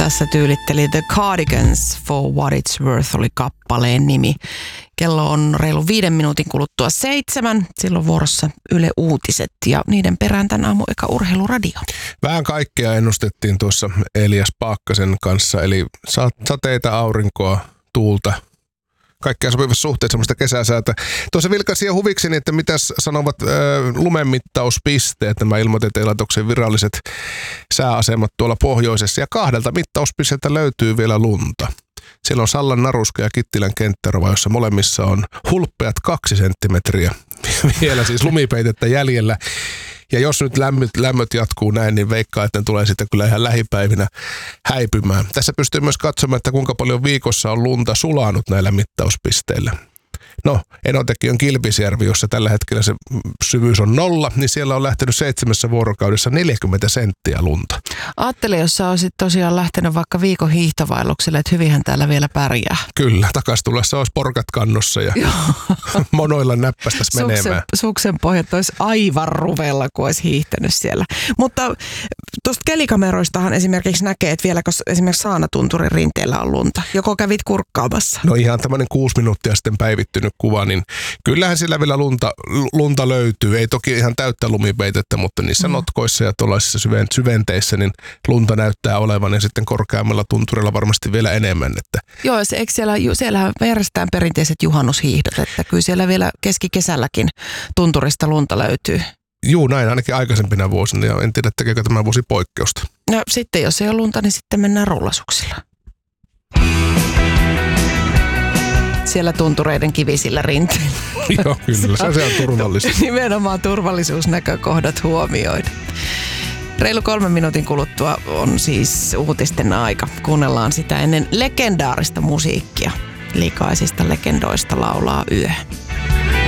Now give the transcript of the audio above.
Tässä tyylitteli The Cardigans For What It's Worth oli kappaleen nimi. Kello on reilu 5 minuutin kuluttua 7. Silloin vuorossa Yle Uutiset ja niiden perään tän aamu eka urheiluradio. Vähän kaikkea ennustettiin tuossa Elias Paakkasen kanssa, eli sateita, aurinkoa, tuulta. Kaikkea sopivassa suhteessa semmoista kesäsäätä. Tuossa vilkaisin jo huvikseni, että mitäs sanovat lumenmittauspisteet, nämä Ilmatieteen laitoksen viralliset sääasemat tuolla pohjoisessa. Ja 2 mittauspisteeltä löytyy vielä lunta. Siellä on Sallan Naruska ja Kittilän kenttärova, jossa molemmissa on hulppeat 2 senttimetriä. Vielä siis lumipeitettä jäljellä. Ja jos nyt lämmöt jatkuu näin, niin veikkaa, että ne tulee sitten kyllä ihan lähipäivinä häipymään. Tässä pystyy myös katsomaan, että kuinka paljon viikossa on lunta sulanut näillä mittauspisteillä. No, Enotekiön Kilpisjärvi, jossa tällä hetkellä se syvyys on 0, niin siellä on lähtenyt 7 vuorokaudessa 40 senttiä lunta. Ajattele, jos sä olisit tosiaan lähtenyt vaikka viikon hiihtovaellukselle, että hyvinhän täällä vielä pärjää. Kyllä, takas tulessa olisi porkat kannossa ja monoilla näppästäs menemään. Suksen pohjat olisi aivan ruvella, kun olisi hiihtänyt siellä. Mutta tuosta kelikameroistahan esimerkiksi näkee, että vieläkö esimerkiksi Saanatunturin rinteellä on lunta. Joko kävit kurkkaamassa? No ihan tämmöinen 6 minuuttia sitten päivittynyt kuva, niin kyllähän sillä vielä lunta löytyy. Ei toki ihan täyttä lumipeitettä, mutta niissä notkoissa ja tuollaisissa syventeissä niin lunta näyttää olevan ja sitten korkeammalla tunturilla varmasti vielä enemmän. Että. Joo, eikö siellähän järjestetään perinteiset juhannushiihdot, että kyllä siellä vielä keskikesälläkin tunturista lunta löytyy. Juu, näin ainakin aikaisempina vuosina ja en tiedä tekeekö tämä vuosi poikkeusta. No sitten jos ei ole lunta, niin sitten mennään rullasuksilla. Siellä tuntureiden kivisillä rinteillä. Joo, kyllä. Se on turvallista. Nimenomaan turvallisuusnäkökohdat huomioida. Reilu 3 minuutin kuluttua on siis uutisten aika. Kuunnellaan sitä ennen legendaarista musiikkia. Likaisista legendoista laulaa yö.